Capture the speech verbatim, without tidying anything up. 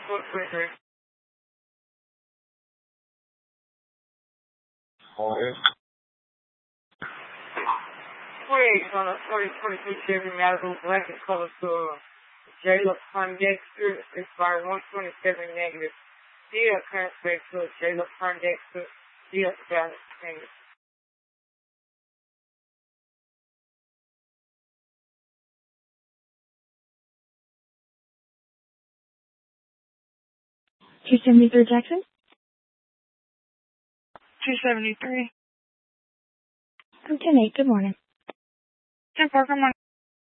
foot twenty-three. Oh, yeah. Please, on a twenty twenty-two Chevy Malibu black and color silver. J-Look Hyundai Street, expired one twenty-seven negative. Deal transfer to a J-Look Hyundai Street. Deal status change. two seventy-three Jackson? two seventy-three. I'm ten eight. Good morning. ten four, good morning.